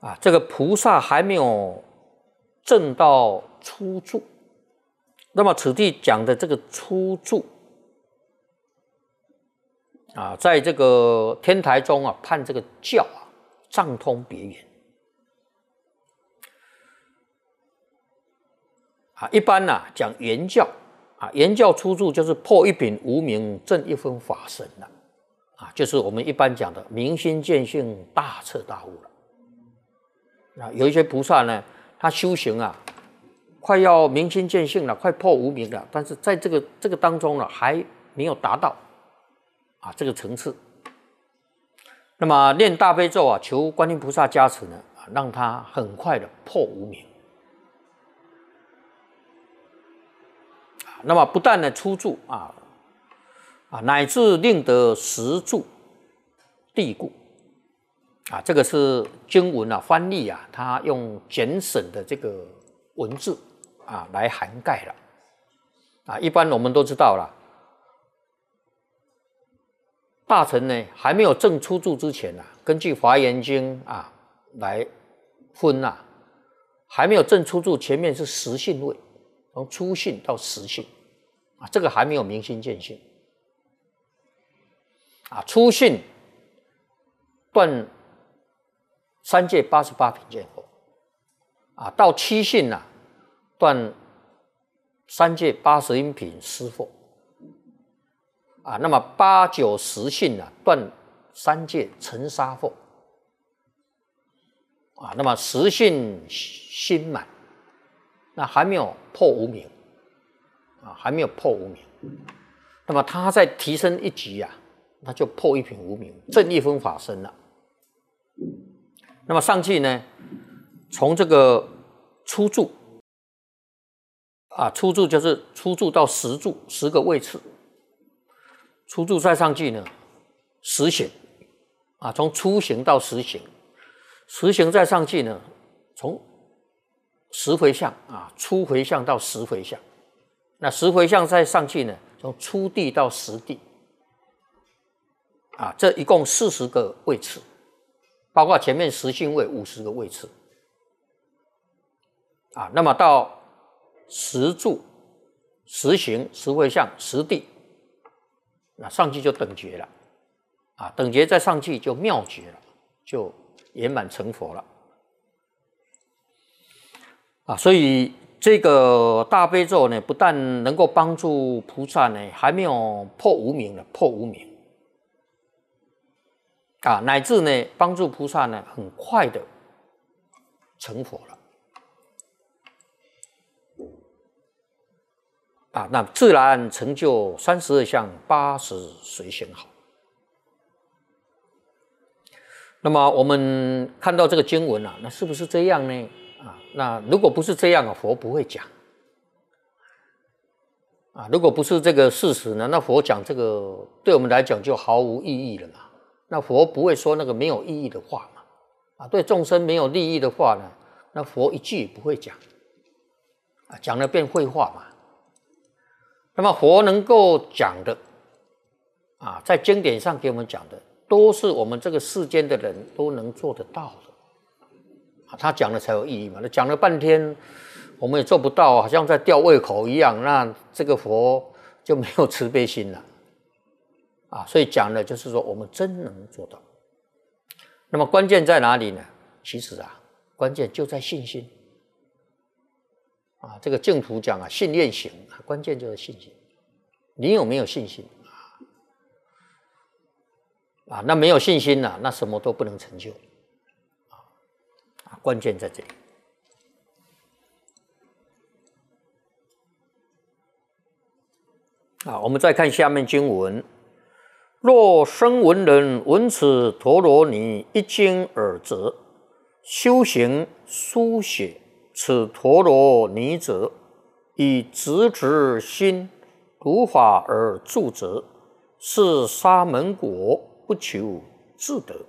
这个菩萨还没有证到初住，那么此地讲的这个初住在这个天台中判这个教藏通别圆一般讲圆教圆教初住就是破一品无明，证一分法身了就是我们一般讲的明心见性，大彻大悟了。有一些菩萨呢，他修行快要明心见性了，快破无明了，但是在这个当中呢，还没有达到这个层次。那么念大悲咒求观音菩萨加持呢，让他很快的破无明。那么不但呢初住乃至令得实住地故这个是经文翻译它用简省的这个文字来涵盖了一般我们都知道了，大乘呢还没有证初住之前根据华严经来分还没有证初住，前面是实性位，从初性到实性这个还没有明心见性初性断三界88品见佛到七性断三界81品施佛那么8、9、10性断三界尘沙佛那么实性心满，那还没有破无明还没有破无明，那么他再提升一级那就破一品无明，证一分法身了。那么上去呢，从这个初住初住就是初住到实住10个位次，初住再上去呢，实行从初行到实行，实行再上去呢，从10回向初回向到10回向，那10回向再上去呢，从初地到实地这一共40个位次，包括前面实性位50个位次那么到实住、实行、实回向、实地，那上去就等觉了等觉再上去就妙觉了，就圆满成佛了所以这个大悲咒呢，不但能够帮助菩萨呢，还没有破无明了，破无明乃至呢帮助菩萨呢很快的成佛了那自然成就32相80随行好。那么我们看到这个经文那是不是这样呢那如果不是这样佛不会讲如果不是这个事实呢，那佛讲这个对我们来讲就毫无意义了嘛。那佛不会说那个没有意义的话嘛对众生没有利益的话呢，那佛一句也不会讲讲了变废话嘛。那么佛能够讲的在经典上给我们讲的，都是我们这个世间的人都能做得到的他讲了才有意义嘛。那讲了半天我们也做不到，好像在吊胃口一样，那这个佛就没有慈悲心了所以讲的就是说我们真能做到。那么关键在哪里呢？其实关键就在信心这个净土讲信愿行关键就是信心。你有没有信心那没有信心那什么都不能成就关键在这里我们再看下面经文，若声闻人闻此陀罗尼一经耳则，修行书写此陀罗尼者，以直直心如法而住者，是沙门果，不求自得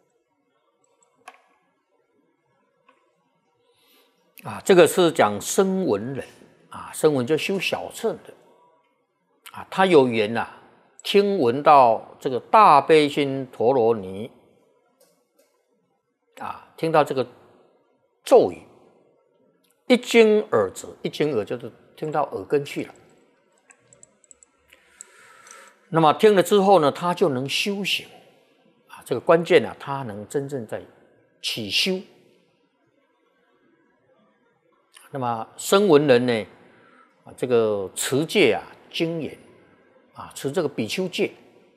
这个是讲声闻人声闻就修小乘的他有缘听闻到这个大悲心陀罗尼听到这个咒语，一经耳止，一经耳就是听到耳根去了。那么听了之后呢，他就能修行啊。这个关键啊，他能真正在起修。那么声闻人呢，啊，这个持戒啊，精严啊，持这个比丘戒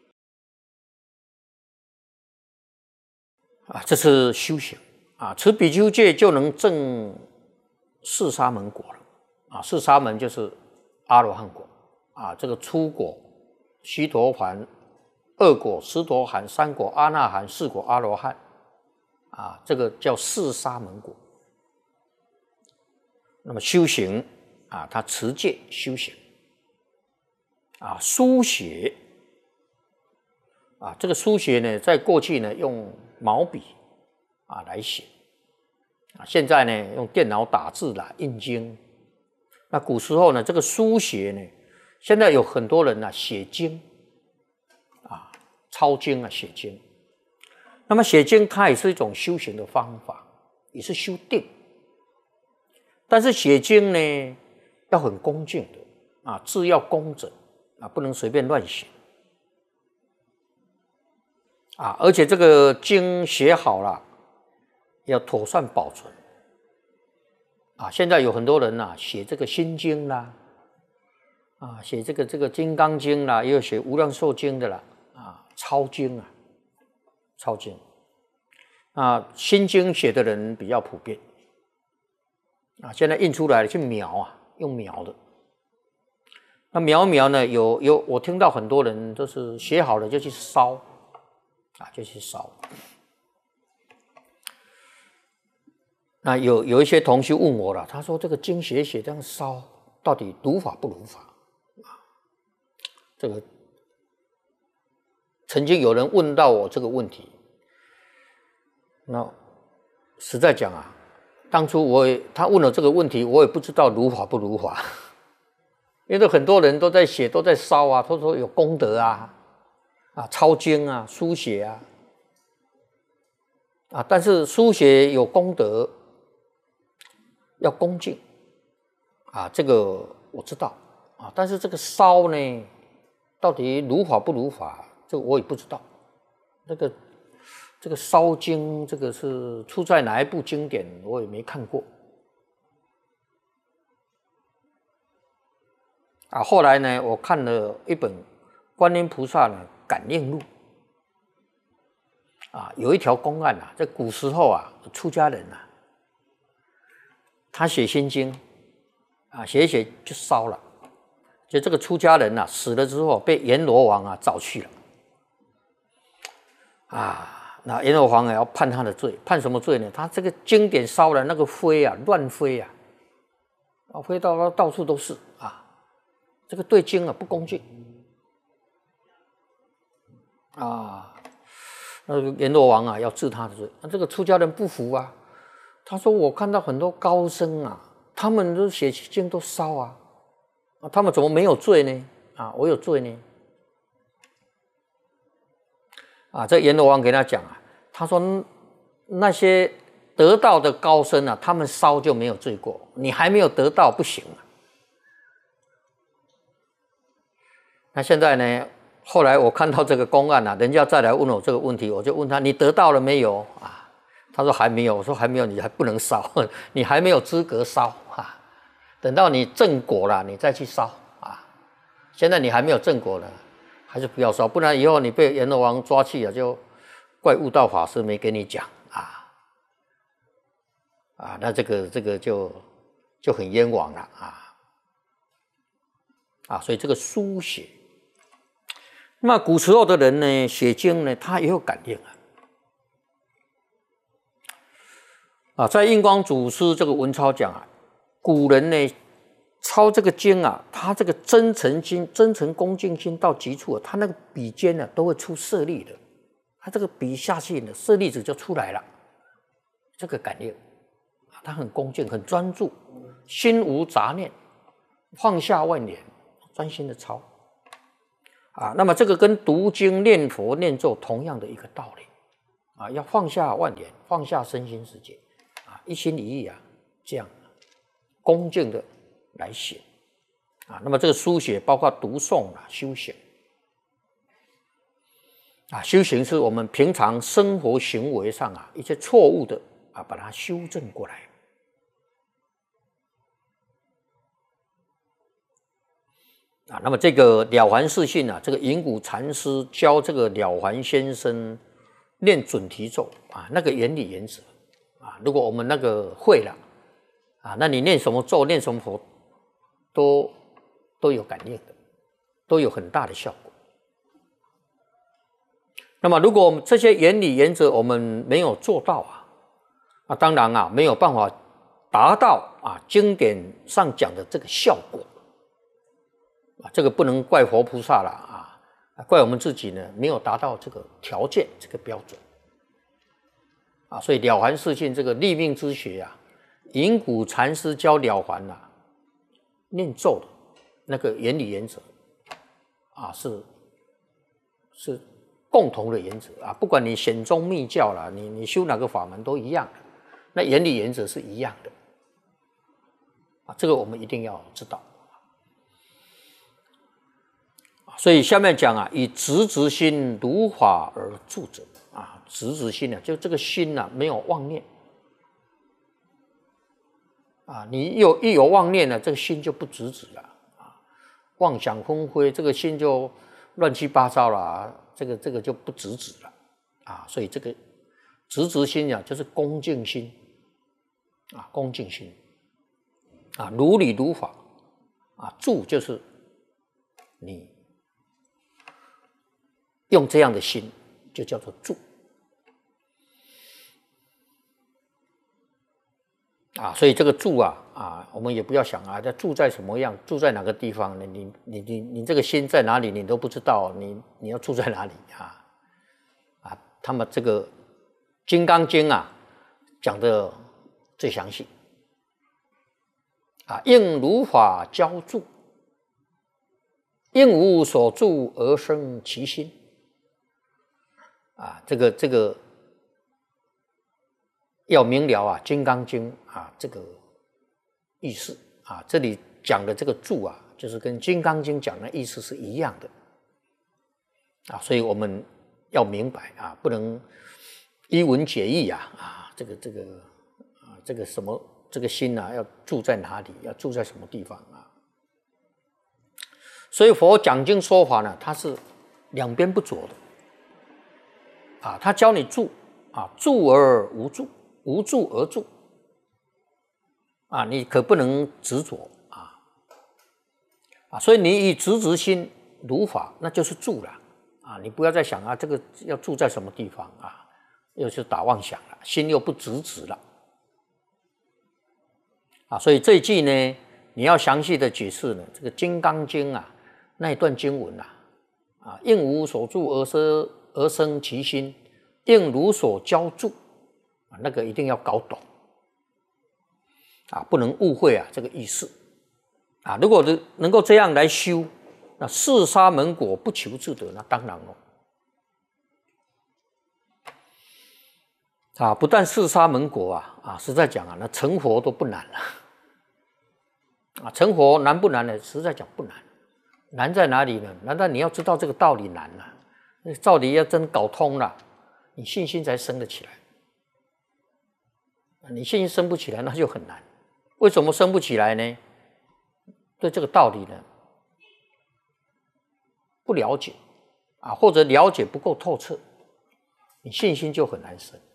啊，这是修行啊。持比丘戒就能证四沙门果了啊。四沙门就是阿罗汉果啊，这个初果须陀洹，二果斯陀含，三果阿那含，四果阿罗汉啊，这个叫四沙门果。那么修行啊，他持戒修行啊，书写啊，这个书写呢，在过去呢用毛笔啊来写啊，现在呢用电脑打字啦、印经。那古时候呢，这个书写呢，现在有很多人写经啊，抄经啊，写经。那么写经它也是一种修行的方法，也是修定。但是写经呢，要很恭敬的啊，字要工整啊，不能随便乱写啊。而且这个经写好了，要妥善保存啊。现在有很多人写这个心经啦，啊，写这个金刚经啦，也有写无量寿经的啦，啊，抄经啊，抄经啊，心经写的人比较普遍。啊，现在印出来了去描啊，用描的。那描呢，有我听到很多人都是写好了就去烧，啊，就去烧。那有一些同学问我了，他说这个经写这样烧，到底如法不如法？啊，这个曾经有人问到我这个问题，那实在讲啊。当初他问了这个问题，我也不知道如法不如法，因为很多人都在写，都在烧啊，都说有功德啊，抄经啊，书写啊，但是书写有功德，要恭敬啊，这个我知道啊，但是这个烧呢，到底如法不如法，这个我也不知道，这个烧经，这个是出在哪一部经典，我也没看过。啊，后来呢，我看了一本《观音菩萨呢感应录》，啊，有一条公案在古时候出家人他写心经，啊，写一写就烧了，就这个出家人死了之后被阎罗王找去了，啊。那阎罗王也要判他的罪，判什么罪呢？他这个经典烧了，那个灰乱飞飞到处都是啊，这个对经不恭敬啊。那个阎罗王要治他的罪，那这个出家人不服啊，他说我看到很多高僧他们都写经都烧他们怎么没有罪呢？我有罪呢？这阎罗王给他讲他说那些得道的高僧他们烧就没有罪过，你还没有得到不行那现在呢，后来我看到这个公案人家再来问我这个问题，我就问他你得到了没有他说还没有，我说还没有，你还不能烧，你还没有资格烧等到你正果了你再去烧现在你还没有正果了，还是不要烧，不然以后你被阎罗王抓去就怪悟道法师没跟你讲那这个就很冤枉了所以这个书写，那么古时候的人呢，写经呢，他也有感应在印光祖师这个文钞讲古人呢抄这个经他这个真诚心、真诚恭敬心到极处他那个笔尖都会出舍利的，他这个笔下去呢，舍利子就出来了，这个感应他很恭敬，很专注，心无杂念，放下万念，专心的抄那么这个跟读经、念佛、念咒同样的一个道理要放下万念，放下身心世界一心一意啊，这样恭敬的来写啊。那么这个书写包括读诵啊、修行啊，修行是我们平常生活行为上啊一些错误的啊，把它修正过来。啊，那么这个了凡四训啊，这个云谷禅师教这个了凡先生念准提咒啊，那个原理原则啊，如果我们那个会了啊，那你念什么咒、念什么佛，都有感应的，都有很大的效果。那么，如果我们这些原理原则我们没有做到啊，当然啊，没有办法达到啊经典上讲的这个效果。啊，这个不能怪佛菩萨了啊，怪我们自己呢，没有达到这个条件、这个标准啊。所以了凡四训这个立命之学啊，云谷禅师教了凡啊，念咒的那个原理原则啊，是共同的原则啊。不管你显宗密教啦，你修哪个法门都一样的，那原理原则是一样的啊。这个我们一定要知道。所以下面讲啊，以直心如法而住者啊，直心呢，就这个心呢没有妄念啊，你一有妄念呢，这个心就不直了啊，妄想纷飞，这个心就乱七八糟了啊，这个就不直了啊，所以这个直心啊，就是恭敬心啊，恭敬心啊，如理如法啊，住就是你。用这样的心，就叫做住啊。所以这个住啊，我们也不要想啊，这住在什么样，住在哪个地方呢？你这个心在哪里，你都不知道，你要住在哪里啊？他们这个《金刚经》啊，讲的最详细啊，应如法教住，应无所住而生其心。啊，这个要明了啊，《金刚经》啊这个意思啊，这里讲的这个住啊，就是跟《金刚经》讲的意思是一样的啊，所以我们要明白啊，不能一文解义啊，这个什么这个心啊，要住在哪里，要住在什么地方啊？所以佛讲经说法呢，它是两边不着的。啊，他教你住啊，住而无住，无住而住啊，你可不能执着啊，所以你以直心如法，那就是住了啊，你不要再想啊，这个要住在什么地方啊，又是打妄想了，心又不直了啊，所以这一句呢，你要详细的解释呢，这个《金刚经》啊，那一段经文啊，应无所住而生其心，应如所教住啊，那个一定要搞懂啊，不能误会啊这个意思啊。如果能够这样来修，那四沙门果不求自得，那当然了啊。不但四沙门果啊，实在讲啊，那成佛都不难了啊。成佛难不难呢？实在讲不难，难在哪里呢？难道你要知道这个道理难了？道理要真搞通了，你信心才生得起来。你信心生不起来，那就很难。为什么生不起来呢？对这个道理呢不了解啊，或者了解不够透彻，你信心就很难生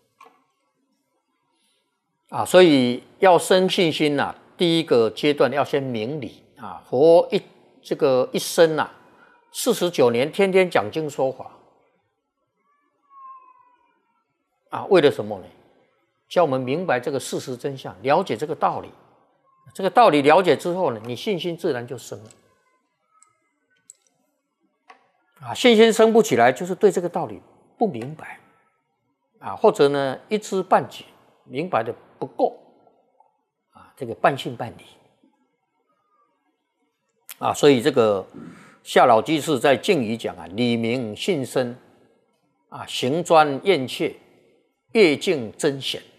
啊。所以要生信心啊，第一个阶段要先明理啊。佛一生啊，49年天天讲经说法啊，为了什么呢？叫我们明白这个事实真相，了解这个道理。这个道理了解之后呢，你信心自然就生了啊。信心生不起来，就是对这个道理不明白啊，或者呢一知半解，明白的不够啊，这个半信半疑啊。所以这个夏老居士在敬语讲啊，理明信深啊，行专厌切，业净真显